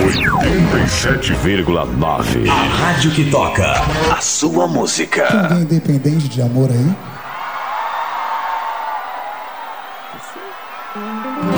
87,9. A rádio que toca a sua música. Tem alguém independente de amor aí?